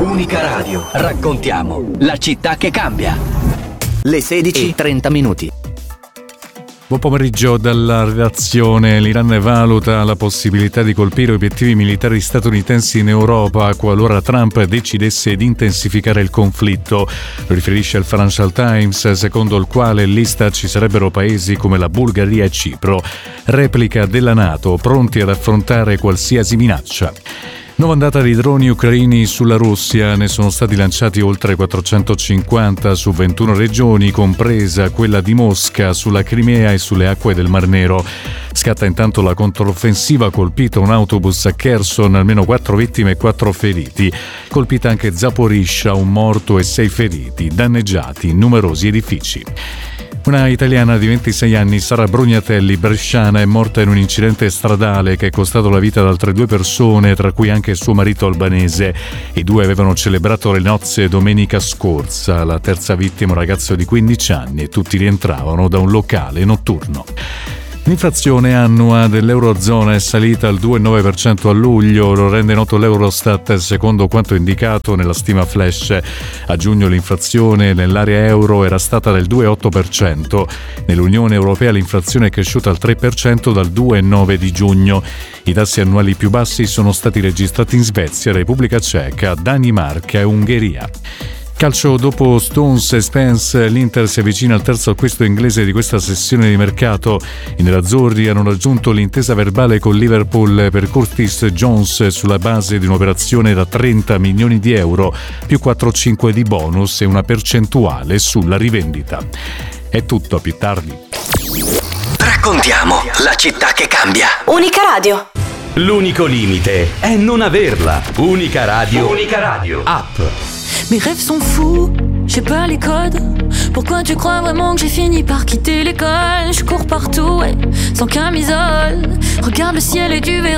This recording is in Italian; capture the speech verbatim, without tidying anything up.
Unica Radio. Raccontiamo la città che cambia. Le sedici e trenta minuti. Buon pomeriggio dalla redazione. L'Iran valuta la possibilità di colpire obiettivi militari statunitensi in Europa qualora Trump decidesse di intensificare il conflitto. Lo riferisce il Financial Times, secondo il quale in lista ci sarebbero paesi come la Bulgaria e Cipro. Replica della NATO, pronti ad affrontare qualsiasi minaccia. Nuova ondata di droni ucraini sulla Russia, ne sono stati lanciati oltre quattrocentocinquanta su ventuno regioni, compresa quella di Mosca, sulla Crimea e sulle acque del Mar Nero. Scatta intanto la controffensiva, colpito un autobus a Kherson, almeno quattro vittime e quattro feriti. Colpita anche Zaporizhzhia, un morto e sei feriti, danneggiati numerosi edifici. Una italiana di ventisei anni, Sara Brugnatelli, bresciana, è morta in un incidente stradale che è costato la vita ad altre due persone, tra cui anche suo marito albanese. I due avevano celebrato le nozze domenica scorsa. La terza vittima, un ragazzo di quindici anni, e tutti rientravano da un locale notturno. L'inflazione annua dell'Eurozona è salita al due virgola nove per cento a luglio, lo rende noto l'Eurostat secondo quanto indicato nella stima flash. A giugno l'inflazione nell'area euro era stata del due virgola otto per cento. Nell'Unione Europea l'inflazione è cresciuta al tre per cento dal due virgola nove di giugno. I tassi annuali più bassi sono stati registrati in Svezia, Repubblica Ceca, Danimarca e Ungheria. Calcio, dopo Stones e Spence, l'Inter si avvicina al terzo acquisto inglese di questa sessione di mercato. I nerazzurri hanno raggiunto l'intesa verbale con Liverpool per Curtis Jones sulla base di un'operazione da trenta milioni di euro, più quattro virgola cinque di bonus e una percentuale sulla rivendita. È tutto, a più tardi. Raccontiamo la città che cambia. Unica Radio. L'unico limite è non averla. Unica Radio. Unica Radio. App. Mes rêves sont fous, j'ai pas les codes. Pourquoi tu crois vraiment que j'ai fini par quitter l'école? Je cours partout, ouais, sans camisole. Regarde le ciel et tu verras.